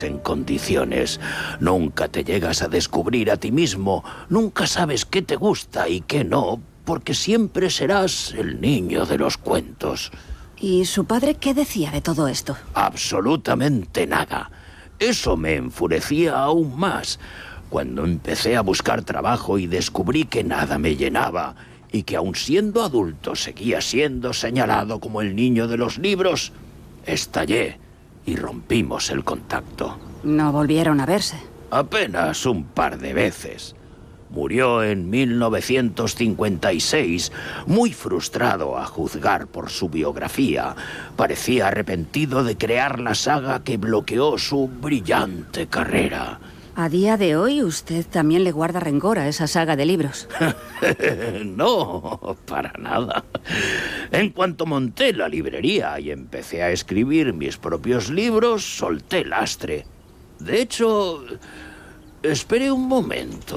en condiciones. Nunca te llegas a descubrir a ti mismo. Nunca sabes qué te gusta y qué no, porque siempre serás el niño de los cuentos. ¿Y su padre qué decía de todo esto? Absolutamente nada. Eso me enfurecía aún más. Cuando empecé a buscar trabajo y descubrí que nada me llenaba y que aun siendo adulto seguía siendo señalado como el niño de los libros, estallé y rompimos el contacto. ¿No volvieron a verse? Apenas un par de veces. Murió en 1956, muy frustrado a juzgar por su biografía. Parecía arrepentido de crear la saga que bloqueó su brillante carrera. A día de hoy, usted también le guarda rencor a esa saga de libros. No, para nada. En cuanto monté la librería y empecé a escribir mis propios libros, solté lastre. De hecho, espere un momento.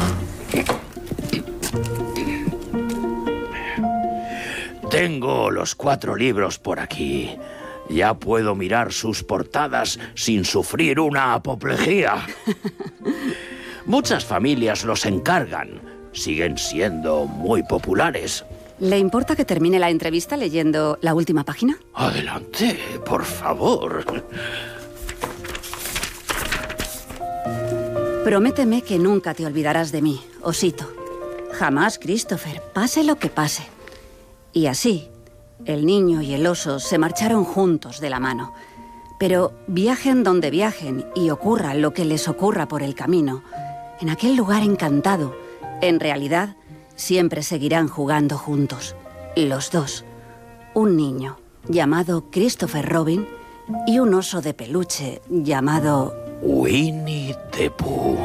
Tengo los 4 libros por aquí. Ya puedo mirar sus portadas sin sufrir una apoplejía. Muchas familias los encargan. Siguen siendo muy populares. ¿Le importa que termine la entrevista leyendo la última página? Adelante, por favor. Prométeme que nunca te olvidarás de mí, osito. Jamás, Christopher, pase lo que pase. Y así, el niño y el oso se marcharon juntos de la mano. Pero viajen donde viajen y ocurra lo que les ocurra por el camino, en aquel lugar encantado, en realidad, siempre seguirán jugando juntos. Los dos. Un niño llamado Christopher Robin y un oso de peluche llamado Winnie the Pooh.